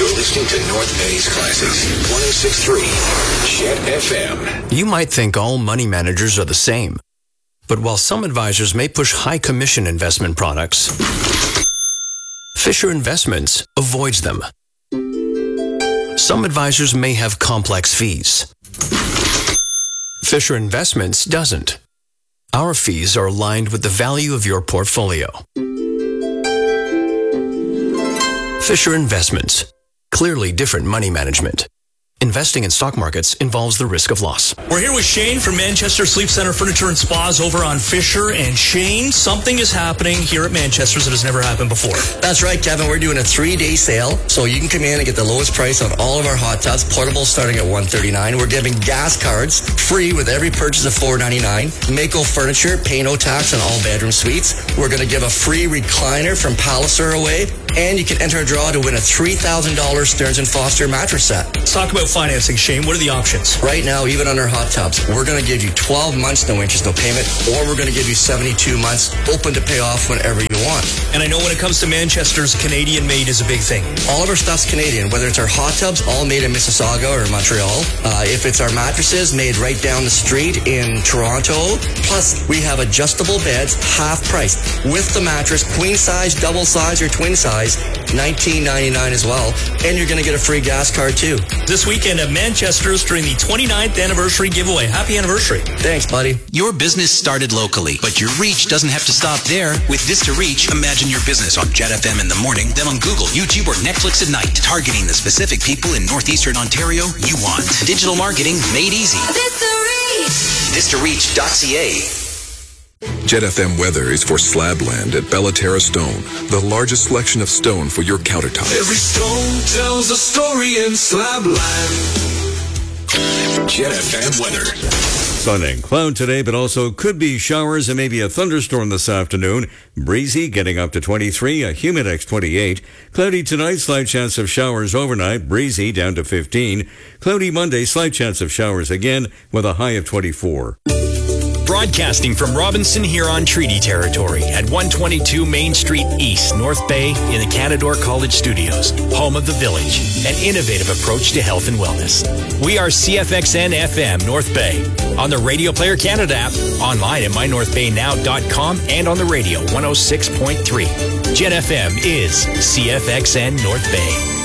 You're listening to North Bay's Classics, 106.3 Jet FM. You might think all money managers are the same. But while some advisors may push high commission investment products, Fisher Investments avoids them. Some advisors may have complex fees. Fisher Investments doesn't. Our fees are aligned with the value of your portfolio. Fisher Investments. Clearly different money management. Investing in stock markets involves the risk of loss. We're here with Shane from Manchester Sleep Center Furniture and Spas over on Fisher. And Shane, something is happening here at Manchester's that has never happened before. That's right, Kevin. We're doing a 3-day sale. So you can come in and get the lowest price on all of our hot tubs, portable starting at $139. We're giving gas cards free with every purchase of $499. Mako Furniture, pay no tax on all bedroom suites. We're going to give a free recliner from Palliser away. And you can enter a draw to win a $3,000 Stearns & Foster mattress set. Let's talk about financing, Shane. What are the options? Right now, even on our hot tubs, we're going to give you 12 months, no interest, no payment, or we're going to give you 72 months, open to pay off whenever you want. And I know when it comes to Manchester's, Canadian made is a big thing. All of our stuff's Canadian, whether it's our hot tubs, all made in Mississauga or Montreal. If it's our mattresses, made right down the street in Toronto. Plus, we have adjustable beds, half price, with the mattress, queen size, double size, or twin size, $19.99 as well. And you're going to get a free gas card too. This weekend at Manchester's during the 29th anniversary giveaway. Happy anniversary. Thanks, buddy. Your business started locally, but your reach doesn't have to stop there. With Vista Reach, imagine your business on Jet FM in the morning, then on Google, YouTube, or Netflix at night, targeting the specific people in northeastern Ontario you want. Digital marketing made easy. Vista Reach. VistaReach.ca. Jet FM weather is for Slabland at Bellaterra Stone, the largest selection of stone for your countertop. Every stone tells a story in Slabland. Jet FM weather. Sun and cloud today, but also could be showers and maybe a thunderstorm this afternoon. Breezy, getting up to 23, a Humidex 28. Cloudy tonight, slight chance of showers overnight. Breezy down to 15. Cloudy Monday, slight chance of showers again with a high of 24. Broadcasting from Robinson Huron Treaty Territory at 122 Main Street East, North Bay, in the Canadore College Studios, home of the Village, an innovative approach to health and wellness. We are CFXN FM North Bay, on the Radio Player Canada app, online at mynorthbaynow.com, and on the radio 106.3. Jet FM is CFXN North Bay.